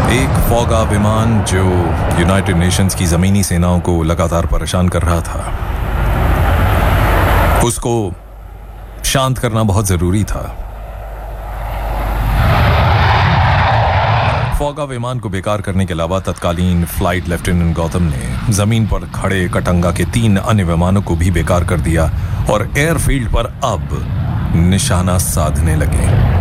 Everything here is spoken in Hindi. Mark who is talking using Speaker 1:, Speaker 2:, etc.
Speaker 1: एक फौगा विमान जो यूनाइटेड नेशंस की जमीनी सेनाओं को लगातार परेशान कर रहा था, उसको शांत करना बहुत जरूरी था। फौगा विमान को बेकार करने के अलावा तत्कालीन फ्लाइट लेफ्टिनेंट गौतम ने जमीन पर खड़े कटंगा के 3 अन्य विमानों को भी बेकार कर दिया और एयरफील्ड पर अब निशाना साधने लगे।